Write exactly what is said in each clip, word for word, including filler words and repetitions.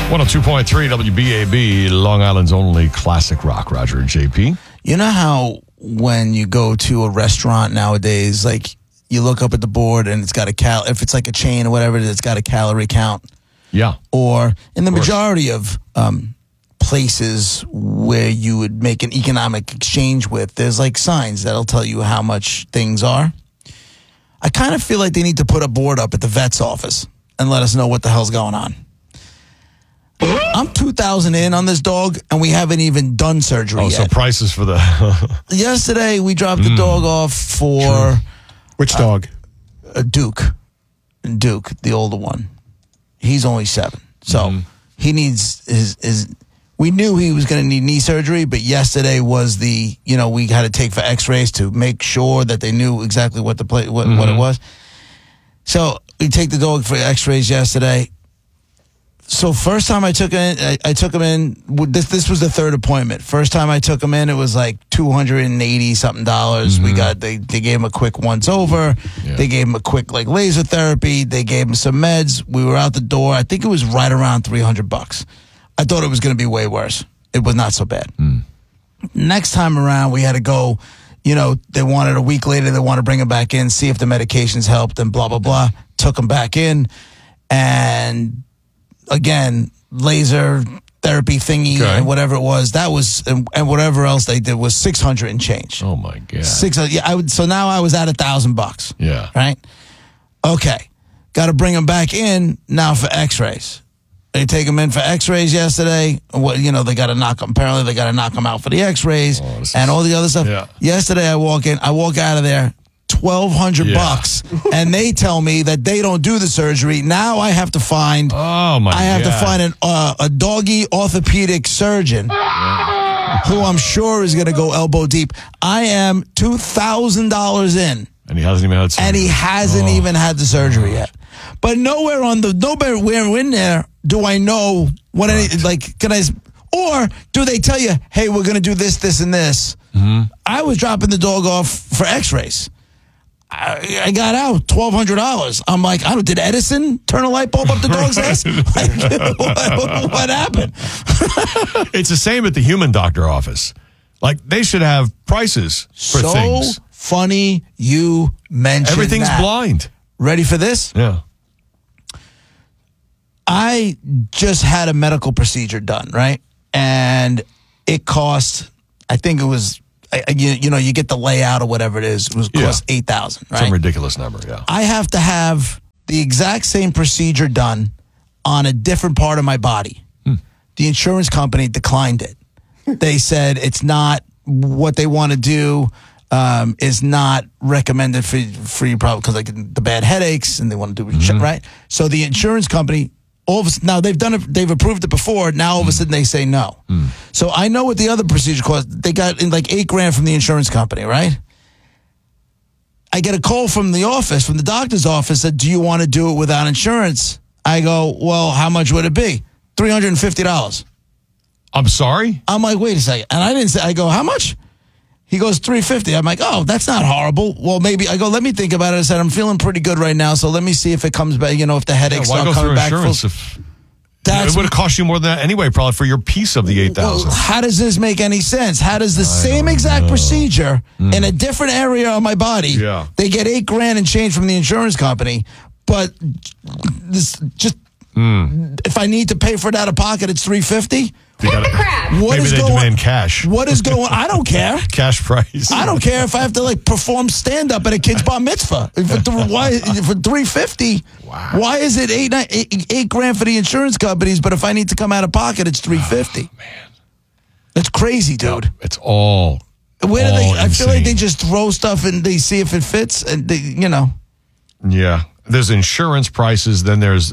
one oh two point three W B A B, Long Island's only classic rock. Roger and J P. You know how when you go to a restaurant nowadays, like you look up at the board and it's got a cal, if it's like a chain or whatever it is, it's got a calorie count. Yeah. Or in the majority of um, places where you would make an economic exchange with, there's like signs that'll tell you how much things are. I kind of feel like they need to put a board up at the vet's office and let us know what the hell's going on. I'm two thousand in on this dog, and we haven't even done surgery oh, yet. Oh, so prices for the... Yesterday, we dropped the mm. dog off for... True. Which dog? Uh, Duke. Duke, the older one. He's only seven. So mm. he needs his... his we knew he was going to need knee surgery, but yesterday was the... You know, we had to take for x-rays to make sure that they knew exactly what the play, what, mm-hmm. what it was. So we take the dog for x-rays yesterday. So first time I took in, I, I took him in. This this was the third appointment. First time I took him in, it was like two hundred and eighty something dollars. Mm-hmm. We got they they gave him a quick once over. Yeah. They gave him a quick like laser therapy. They gave him some meds. We were out the door. I think it was right around three hundred bucks. I thought it was going to be way worse. It was not so bad. Mm. Next time around, we had to go. You know, they wanted a week later. They want to bring him back in, see if the medications helped, and blah blah blah. Took him back in, and. Again, laser therapy thingy okay. and whatever it was, that was, and, and whatever else they did was six hundred and change. Oh my God. Six, yeah, I would, so now I was at a thousand bucks. Yeah. Right? Okay. Got to bring them back in now for x-rays. They take them in for x-rays yesterday. What, you know, they got to knock them, apparently they got to knock them out for the x-rays oh, and all the other stuff. Yeah. Yesterday I walk in, I walk out of there, twelve hundred yeah. bucks, and they tell me that they don't do the surgery. Now I have to find. Oh my! I have God. to find an uh, a doggy orthopedic surgeon yeah. who I'm sure is going to go elbow deep. I am two thousand dollars in, and he hasn't even had surgery. and he hasn't oh. even had the surgery yet. But nowhere on the nowhere in there do I know what right. any like. Can I? Or do they tell you, hey, we're going to do this, this, and this? Mm-hmm. I was dropping the dog off for x-rays. I, I got out twelve hundred dollars. I'm like, I don't. Did Edison turn a light bulb up the dog's ass? Like, what, what happened? It's the same at the human doctor office. Like they should have prices for so things. So funny you mentioned everything's that. blind. Ready for this? Yeah. I just had a medical procedure done, right? And it cost. I think it was. I, you, you know, you get the layout or whatever it is. It was cost yeah. eight thousand. Right? Some ridiculous number. Yeah. I have to have the exact same procedure done on a different part of my body. Hmm. The insurance company declined it. They said it's not what they want to do. Um, is not recommended for for you probably because like the bad headaches and they want to do mm-hmm. right. So the insurance company. All of a sudden, now they've done it, they've approved it before. Now all of a sudden they say no. Mm. So I know what the other procedure cost. They got in like eight grand from the insurance company, right? I get a call from the office, from the doctor's office, that do you want to do it without insurance? I go, well, how much would it be? three hundred fifty dollars. I'm sorry? I'm like, wait a second. And I didn't say, I go, how much? He goes, three hundred fifty dollars. I'm like, oh, that's not horrible. Well, maybe, I go, let me think about it. I said, I'm feeling pretty good right now, so let me see if it comes back, you know, if the headaches yeah, why start go coming through back. Insurance Full, if, that's, it would have cost you more than that anyway, probably, for your piece of the eight thousand dollars. Well, how does this make any sense? How does the I same exact know. procedure mm. in a different area of my body, yeah. they get eight grand and change from the insurance company, but this just, mm. if I need to pay for it out of pocket, it's three hundred fifty dollars? Gotta, what maybe is they going, demand cash. What is going? I don't care. Cash price. I don't care if I have to like perform stand up at a kid's bar mitzvah for th- why for three fifty. Wow. Why is it eight, nine, eight eight grand for the insurance companies, but if I need to come out of pocket, it's three fifty? Oh, man, that's crazy, dude. No, it's all. Where all do they? insane. I feel like they just throw stuff and they see if it fits, and they, you know. Yeah, there's insurance prices. Then there's.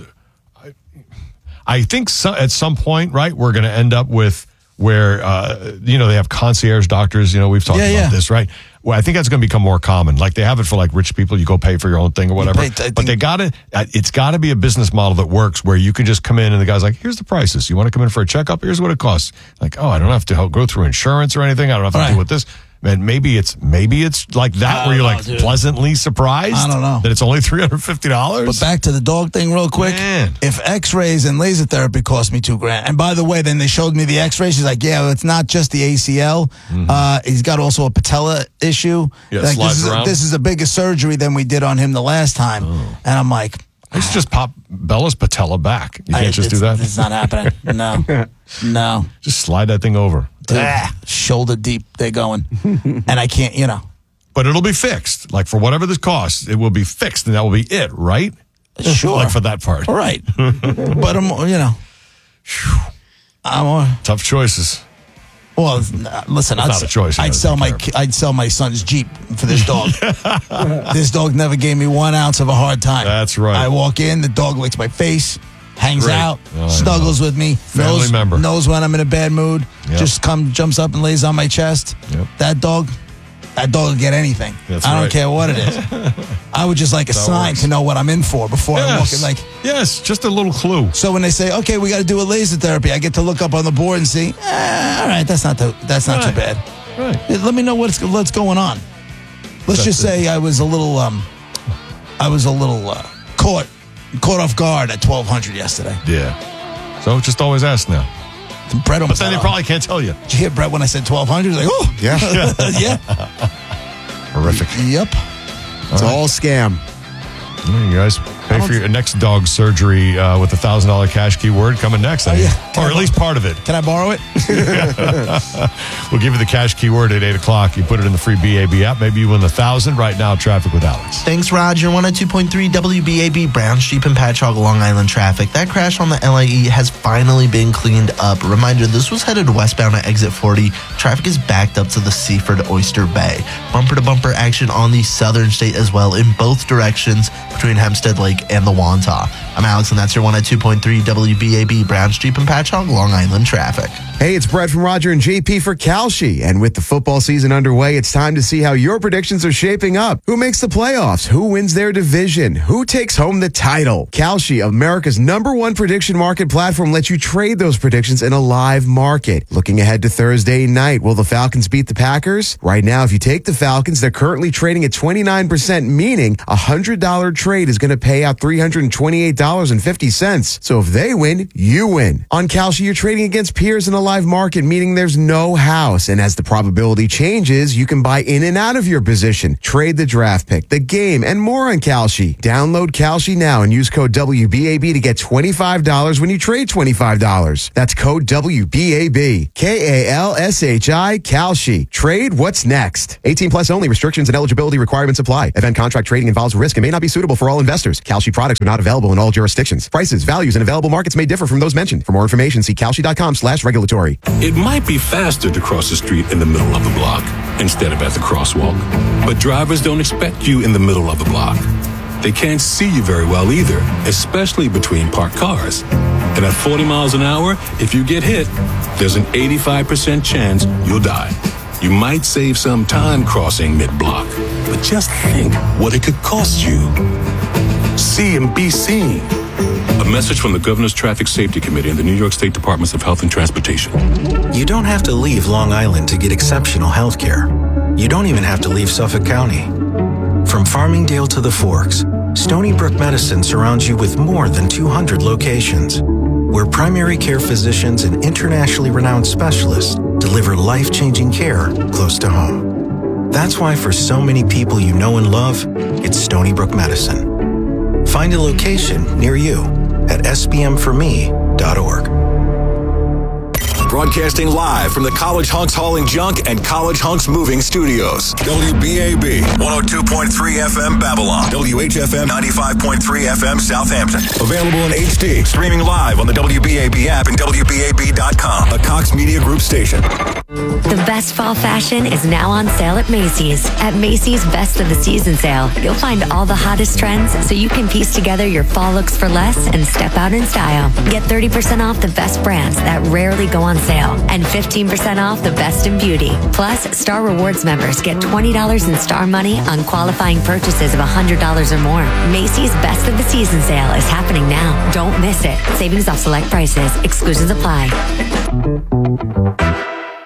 I think so, at some point, right, we're going to end up with where, uh, you know, they have concierge doctors. You know, we've talked yeah, about yeah. this, right? Well, I think that's going to become more common. Like they have it for like rich people. You go pay for your own thing or whatever. Pay, think, but they got to, it's got to be a business model that works where you can just come in and the guy's like, here's the prices. You want to come in for a checkup? Here's what it costs. Like, oh, I don't have to go through insurance or anything. I don't have to right. deal with this. And maybe it's maybe it's like that I where you're don't like know, dude. pleasantly surprised. I don't know. That it's only three hundred fifty dollars. But back to the dog thing real quick. Man. If x-rays and laser therapy cost me two grand, and by the way, then they showed me the x-rays. She's like, yeah, well, it's not just the A C L. Mm-hmm. Uh, he's got also a patella issue. Yeah, like, slides this, is a, around. this is a bigger surgery than we did on him the last time. Oh. And I'm like, I used to just pop Bella's patella back. You can't I, just it's, do that. It's not happening. No. No. Just slide that thing over. Dude, shoulder deep, they're going. And I can't, you know. But it'll be fixed. Like for whatever this costs, it will be fixed, and that will be it, right? Sure. Like for that part. All right. But I'm, you know, I'm, uh, Tough choices. well, uh, listen, I'd, not a choice, you I'd know, sell take my, care of it. I'd sell my son's Jeep for this dog. This dog never gave me one ounce of a hard time. That's right. I walk in, the dog licks my face, hangs Great. out, Oh, I snuggles with me, Family knows, member. knows when I'm in a bad mood, Yep. just come, jumps up and lays on my chest. Yep. That dog, that dog will get anything. That's I don't right. care what it is. I would just like a That sign works. to know what I'm in for before I walk in. Yes. Like, yes, just a little clue. so when they say, okay, we got to do a laser therapy, I get to look up on the board and see, eh, all right, that's not the, that's not Right. too bad. Right. Yeah, let me know what's what's going on. Let's That's just it. say I was a little um, I was a little uh, caught caught off guard at twelve hundred yesterday. Yeah. So just always ask now. Brett almost But then got they up. probably can't tell you. Did you hear Brett when I said twelve hundred? He's like, oh Yeah. yeah, Horrific. yep. It's all scam. Yeah, you guys pay for your next dog surgery uh, with a thousand dollar cash keyword coming next, I Oh, think. yeah. Or at least part of it. Can I borrow it? We'll give you the cash keyword at eight o'clock. You put it in the free B A B app. Maybe you win the thousand. Right now, traffic with Alex. Thanks, Roger. one oh two point three W B A B, Brown Street and Patchogue, Long Island traffic. That crash on the L I E has finally been cleaned up. Reminder, this was headed westbound at exit forty. Traffic is backed up to the Seaford Oyster Bay. Bumper-to-bumper action on the southern state as well in both directions between Hempstead Lake and the Wantagh. I'm Alex, and that's your one oh two point three W B A B, Brown Street and Patchogue, Long Island traffic. Hey, it's Brett from Roger and J P for Kalshi. And with the football season underway, it's time to see how your predictions are shaping up. Who makes the playoffs? Who wins their division? Who takes home the title? Kalshi, America's number one prediction market platform, lets you trade those predictions in a live market. Looking ahead to Thursday night, will the Falcons beat the Packers? Right now, if you take the Falcons, they're currently trading at twenty-nine percent, meaning a one hundred dollars trade is going to pay out three hundred twenty-eight dollars and fifty cents. So if they win, you win. On Kalshi, you're trading against peers in a live market, meaning there's no house. And as the probability changes, you can buy in and out of your position, trade the draft pick, the game, and more on Kalshi. Download Kalshi now and use code W B A B to get twenty-five dollars when you trade twenty-five dollars. That's code W B A B. K A L S H I, Kalshi. Trade what's next. eighteen plus only. Restrictions and eligibility requirements apply. Event contract trading involves risk and may not be suitable for all investors. Kalshi products are not available in all jurisdictions. Prices, values, and available markets may differ from those mentioned. For more information, see kalshi.com slash regulatory. It might be faster to cross the street in the middle of the block instead of at the crosswalk. But drivers don't expect you in the middle of the block. They can't see you very well either, especially between parked cars. And at forty miles an hour, if you get hit, there's an eighty-five percent chance you'll die. You might save some time crossing mid-block, but just think what it could cost you. See and be seen. A message from the Governor's Traffic Safety Committee and the New York State Departments of Health and Transportation. You don't have to leave Long Island to get exceptional health care. You don't even have to leave Suffolk County. From Farmingdale to the Forks, Stony Brook Medicine surrounds you with more than two hundred locations, where primary care physicians and internationally renowned specialists deliver life-changing care close to home. That's why for so many people you know and love, it's Stony Brook Medicine. Find a location near you at s b m for me dot org. Broadcasting live from the College Hunks Hauling Junk and College Hunks Moving Studios. W B A B, one oh two point three F M Babylon. W H F M, ninety-five point three F M Southampton. Available in H D. Streaming live on the W B A B app and W B A B dot com. A Cox Media Group station. The best fall fashion is now on sale at Macy's. At Macy's Best of the Season sale, you'll find all the hottest trends so you can piece together your fall looks for less and step out in style. Get thirty percent off the best brands that rarely go on sale and fifteen percent off the best in beauty. Plus, Star Rewards members get twenty dollars in Star Money on qualifying purchases of one hundred dollars or more. Macy's Best of the Season sale is happening now. Don't miss it. Savings off select prices. Exclusions apply. In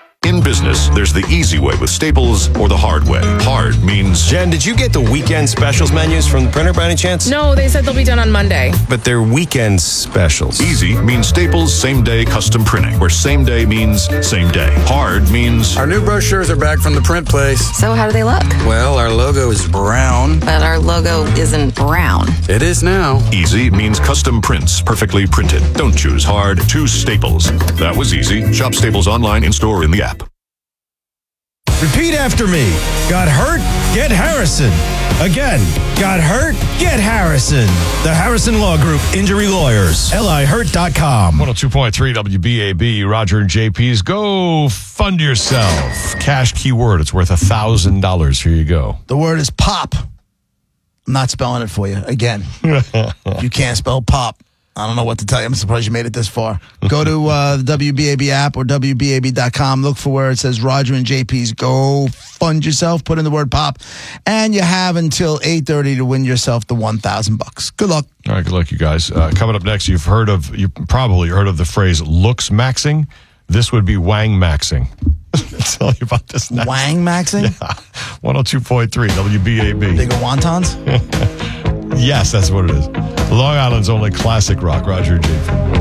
business, there's the easy way with Staples or the hard way. Hard means... Jen, did you get the weekend specials menus from the printer by any chance? No, they said they'll be done on Monday. But they're weekend specials. Easy means Staples same-day custom printing, where same day means same day. Hard means... Our new brochures are back from the print place. So how do they look? Well, our logo is brown. But our logo isn't brown. It is now. Easy means custom prints, perfectly printed. Don't choose hard, choose Staples. That was easy. Shop Staples online, in-store, in the app. Repeat after me. Got hurt? Get Harrison. Again, got hurt? Get Harrison. The Harrison Law Group Injury Lawyers. L I hurt dot com. one oh two point three W B A B, Roger and J P's Go Fund Yourself. Cash keyword. It's worth one thousand dollars. Here you go. The word is pop. I'm not spelling it for you. Again, you can't spell pop. I don't know what to tell you. I'm surprised you made it this far. Go to uh, the W B A B app or W B A B dot com. Look for where it says Roger and J P's Go Fund Yourself. Put in the word pop. And you have until eight thirty to win yourself the one thousand bucks. Good luck. All right, good luck, you guys. Uh, coming up next, you've heard of, you probably heard of the phrase looks maxing. This would be Wang maxing. I'll tell you about this next. Wang maxing? Yeah. one oh two point three W B A B. Bigger wontons? Yes, that's what it is. Long Island's only classic rock, Roger J P.